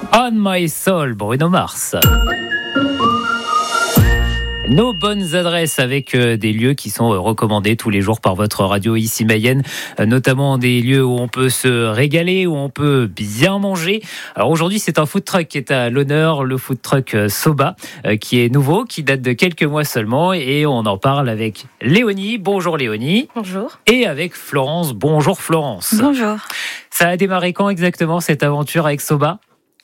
On My Soul, Bruno Mars. Nos bonnes adresses avec des lieux qui sont recommandés tous les jours par votre radio ici Mayenne, notamment des lieux où on peut se régaler, où on peut bien manger. Alors aujourd'hui, c'est un food truck qui est à l'honneur, le food truck Soba, qui est nouveau, qui date de quelques mois seulement, et on en parle avec Léonie. Bonjour Léonie. Bonjour. Et avec Florence. Bonjour Florence. Bonjour. Ça a démarré quand exactement cette aventure avec Soba ?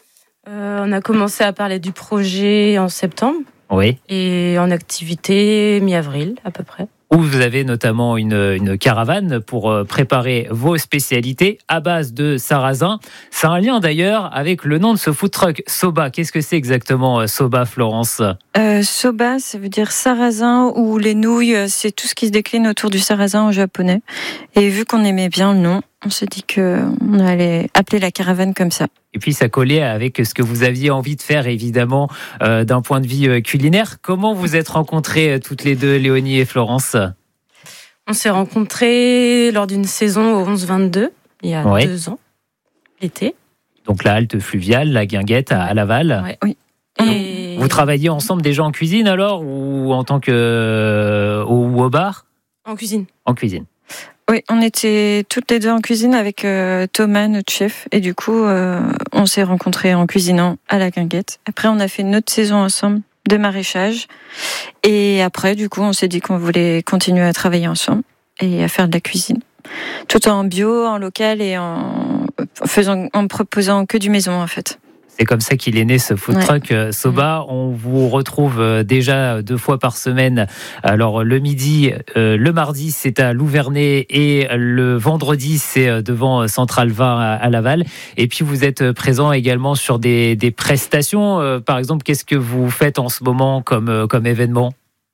On a commencé à parler du projet en septembre. Oui. Et en activité mi-avril à peu près. Où vous avez notamment une caravane pour préparer vos spécialités à base de sarrasin. C'est un lien d'ailleurs avec le nom de ce food truck, Soba. Qu'est-ce que c'est exactement Soba, Florence ? Soba, ça veut dire sarrasin ou les nouilles. C'est tout ce qui se décline autour du sarrasin en japonais. Et vu qu'on aimait bien le nom, on s'est dit qu'on allait appeler la caravane comme ça. Et puis ça collait avec ce que vous aviez envie de faire, évidemment, d'un point de vue culinaire. Comment vous êtes rencontrées toutes les deux, Léonie et Florence ? On s'est rencontrés lors d'une saison au 11-22, il y a 2 ans, l'été. Donc la halte fluviale, la Guinguette à Laval. Ouais. Oui. Et... Vous travailliez ensemble déjà en cuisine alors, ou en tant que ou au bar ? En cuisine. En cuisine. Oui, on était toutes les deux en cuisine avec Thomas, notre chef. Et du coup, on s'est rencontrés en cuisinant à la Guinguette. Après, on a fait une autre saison ensemble de maraîchage. Et après, du coup, on s'est dit qu'on voulait continuer à travailler ensemble et à faire de la cuisine. Tout en bio, en local et en proposant que du maison, en fait. C'est comme ça qu'il est né ce food truck Soba. On vous retrouve déjà 2 fois par semaine. Alors le midi, le mardi c'est à Louvernay et le vendredi c'est devant Central 20 à Laval. Et puis vous êtes présent également sur des prestations. Par exemple, qu'est-ce que vous faites en ce moment comme événement ?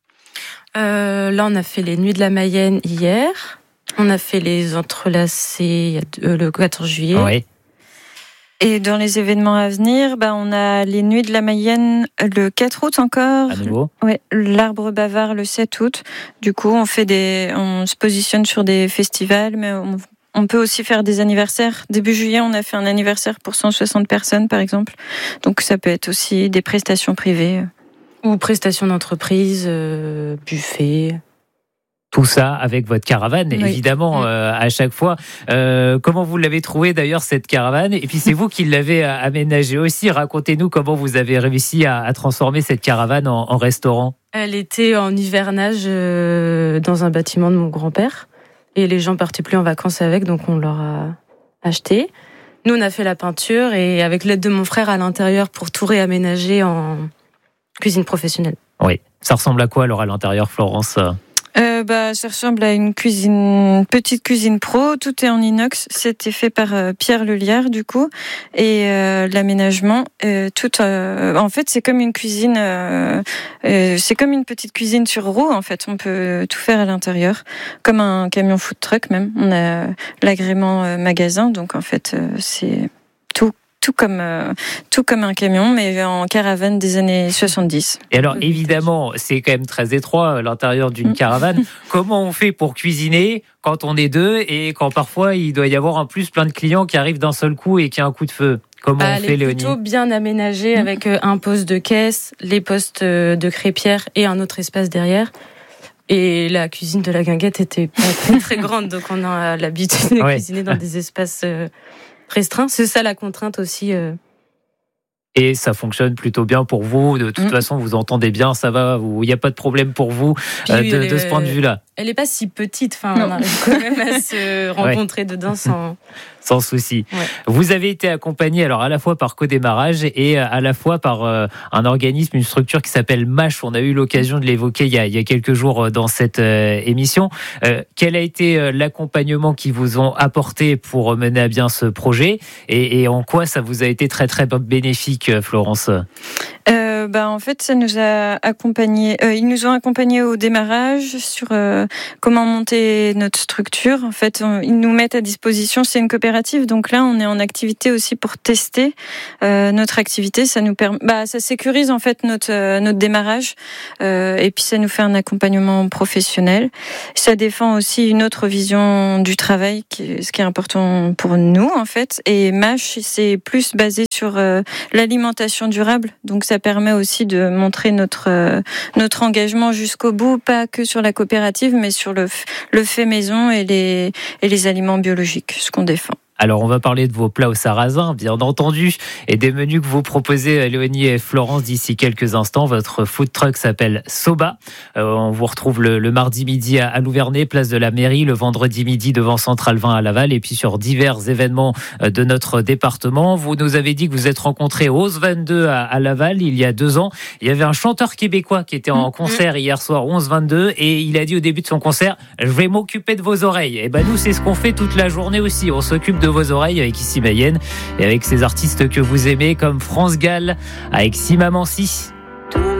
Là on a fait les Nuits de la Mayenne hier. On a fait les Entrelacés le 14 juillet. Oui. Et dans les événements à venir, on a les Nuits de la Mayenne le 4 août encore. À nouveau. Ouais, l'Arbre Bavard le 7 août. Du coup, on se positionne sur des festivals, mais on peut aussi faire des anniversaires. Début juillet, on a fait un anniversaire pour 160 personnes, par exemple. Donc, ça peut être aussi des prestations privées. Ou prestations d'entreprise, buffet. Tout ça avec votre caravane, évidemment, à chaque fois. Comment vous l'avez trouvée d'ailleurs, cette caravane ? Et puis c'est vous qui l'avez aménagée aussi. Racontez-nous comment vous avez réussi à transformer cette caravane en restaurant. Elle était en hivernage dans un bâtiment de mon grand-père. Et les gens partaient plus en vacances avec, donc on leur a acheté. Nous, on a fait la peinture et avec l'aide de mon frère à l'intérieur pour tout réaménager en cuisine professionnelle. Oui. Ça ressemble à quoi alors à l'intérieur, Florence ? Ça ressemble à une petite cuisine pro. Tout est en inox. C'était fait par Pierre Lelière, du coup. Et l'aménagement, en fait, c'est comme une cuisine. C'est comme une petite cuisine sur roue. En fait, on peut tout faire à l'intérieur, comme un camion food truck même. On a l'agrément magasin, donc en fait, c'est tout comme un camion, mais en caravane des années 70. Et alors, évidemment, c'est quand même très étroit, l'intérieur d'une caravane. Comment on fait pour cuisiner quand on est 2 et quand parfois il doit y avoir en plus plein de clients qui arrivent d'un seul coup et qui a un coup de feu ? Comment on fait, Léonie ? Elle est plutôt bien aménagée avec un poste de caisse, les postes de crêpière et un autre espace derrière. Et la cuisine de la Guinguette était pas très, très grande, donc on a l'habitude de cuisiner dans des espaces restreints. C'est ça la contrainte aussi. Et ça fonctionne plutôt bien pour vous. De toute façon, vous entendez bien, ça va. Il n'y a pas de problème pour vous de ce point de vue-là. Elle n'est pas si petite. Enfin, on arrive quand même à se rencontrer dedans sans souci. Ouais. Vous avez été accompagné alors à la fois par Codémarrage et à la fois par un organisme, une structure qui s'appelle MASH. On a eu l'occasion de l'évoquer il y a quelques jours dans cette émission. Quel a été l'accompagnement qu'ils vous ont apporté pour mener à bien ce projet et en quoi ça vous a été très très bénéfique, Florence ? En fait, ça nous a accompagnés. Ils nous ont accompagnés au démarrage sur comment monter notre structure. En fait, ils nous mettent à disposition. C'est une coopérative, donc là, on est en activité aussi pour tester notre activité. Ça nous permet, ça sécurise en fait notre démarrage, et puis ça nous fait un accompagnement professionnel. Ça défend aussi une autre vision du travail, ce qui est important pour nous en fait. Et MASH, c'est plus basé sur l'alimentation durable, donc ça permet aussi de montrer notre engagement jusqu'au bout, pas que sur la coopérative, mais sur le fait maison et les aliments biologiques, ce qu'on défend. Alors, on va parler de vos plats au sarrasin, bien entendu, et des menus que vous proposez, Léonie et Florence, d'ici quelques instants. Votre food truck s'appelle Soba. On vous retrouve le mardi midi à Louvernay, place de la mairie, le vendredi midi devant Centrale 20 à Laval, et puis sur divers événements de notre département. Vous nous avez dit que vous êtes rencontrés au Ose 22 à Laval il y a 2 ans. Il y avait un chanteur québécois qui était en concert hier soir, 11-22, et il a dit au début de son concert, je vais m'occuper de vos oreilles. Et nous, c'est ce qu'on fait toute la journée aussi. On s'occupe de vos oreilles avec Ici Mayenne et avec ces artistes que vous aimez comme France Gall avec Si Maman Si.